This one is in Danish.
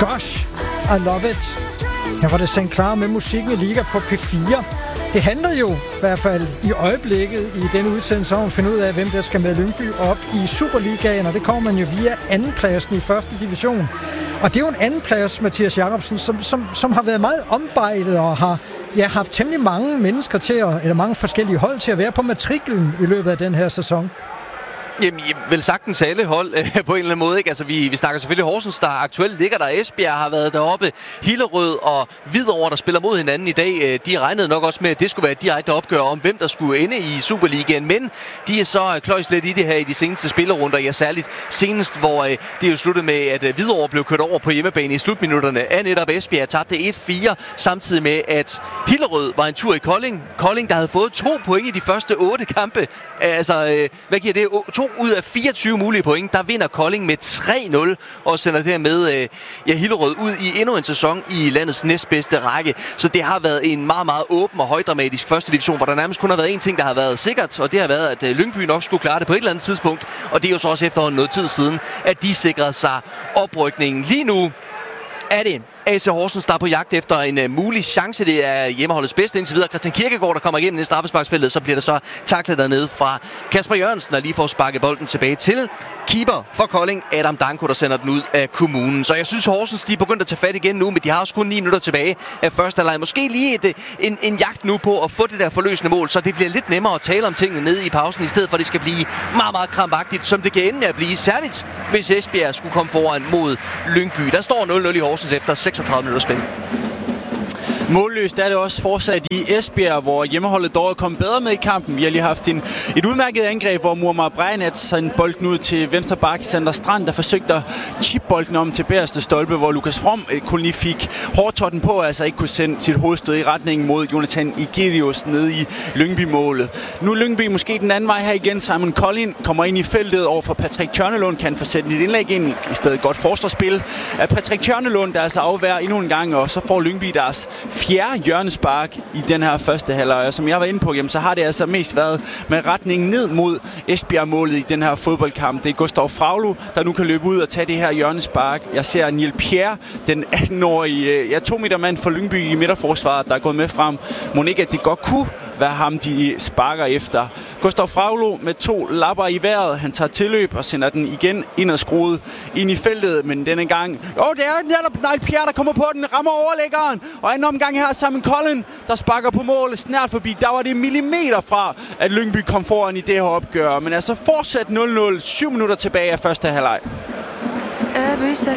Gosh, I Love It. Her var det St. Clara med musikken i Liga på P4. Det handler jo i hvert fald i øjeblikket i denne udsendelse om at finde ud af, hvem der skal med Lyngby op i Superligaen, og det kommer man jo via andenpladsen i første division. Og det er jo en andenplads, Mathias Jacobsen, som har været meget ombejlet og har haft temmelig mange mennesker til eller mange forskellige hold til at være på matriklen i løbet af den her sæson. Jamen, vel sagtens alle hold på en eller anden måde, ikke? Altså, vi snakker selvfølgelig Horsens, der aktuelt ligger der. Esbjerg har været deroppe. Hillerød og Hvidovre, der spiller mod hinanden i dag. De regnede nok også med, at det skulle være et direkte opgør om, hvem der skulle ende i Superligaen. Men de er så kløjs lidt i det her i de seneste spillerunder. Ja, særligt senest, hvor det jo sluttede med, at Hvidovre blev kørt over på hjemmebane i slutminutterne af netop Esbjerg. Tabte 1-4, samtidig med, at Hillerød var en tur i Kolding. Kolding, der havde fået 2 point i de første 8 kampe. Altså, hvad giver det? 2 ud af 24 mulige point, der vinder Kolding med 3-0 og sender dermed Hillerød ud i endnu en sæson i landets næstbedste række. Så det har været en meget, meget åben og højdramatisk første division, hvor der nærmest kun har været én ting, der har været sikkert, og det har været, at Lyngby nok skulle klare det på et eller andet tidspunkt. Og det er jo så også efterhånden noget tid siden, at de sikrede sig oprykningen. Lige nu er det AC Horsens, der er på jagt efter en mulig chance. Det er hjemmeholdets bedste indtil videre. Christian Kierkegaard, der kommer igennem i straffesparksfeltet, så bliver det så taklet dernede fra Kasper Jørgensen, der lige får sparket bolden tilbage til keeper for Kolding, Adam Danko, der sender den ud af kommunen. Så jeg synes, Horsens, de er begyndt at tage fat igen nu, men de har også kun 9 minutter tilbage af første halvleg. Måske lige en jagt nu på at få det der forløsende mål, så det bliver lidt nemmere at tale om tingene nede i pausen, i stedet for at det skal blive meget, meget krampagtigt, som det kan ende med at blive, særligt hvis Esbjerg skulle komme foran mod Lyngby. Der står 0-0 i Horsens efter 36 minutter spil. Målløst er det også fortsat i Esbjerg, hvor hjemmeholdet dog er kommet bedre med i kampen. Vi har lige haft et udmærket angreb, hvor Muammar Brejnat sendte bolden ud til venstre bak, Sander Strand, der forsøgte at chippe bolden om til bagerste stolpe, hvor Lukas From kun lige fik hårdtotten på, altså ikke kunne sende sit hovedstød i retning mod Jonathan Egelius nede i Lyngby-målet. Nu er Lyngby måske den anden vej her igen. Simon Collin kommer ind i feltet over for Patrick Tjørnelund, kan få sætte et indlæg ind i stedet godt forsvarsspil af Patrick Tjørnelund, der altså afværger endnu en gang, og så får Lyngby deres 4. hjørnespark i den her første halvleg. Og som jeg var inde på, jamen, så har det altså mest været med retning ned mod Esbjerg-målet i den her fodboldkamp. Det er Gustav Fraglo, der nu kan løbe ud og tage det her hjørnespark. Jeg ser Niel Pierre, den 18-årige 2 meter mand for Lyngby i midterforsvaret, der er gået med frem. Mon ikke, at det godt kunne være ham, de sparker efter. Gustav Fraglo med 2 lapper i vejret. Han tager tilløb og sender den igen ind og skruet ind i feltet, men denne gang... det er netop Niel Pierre, der kommer på den, rammer overlæggeren, og anden omgang her Simon Collin, der sparker på målet snart forbi. Der var det millimeter fra, at Lyngby kom foran i det her opgør. Men altså fortsat 0-0, 7 minutter tilbage af første halvleg.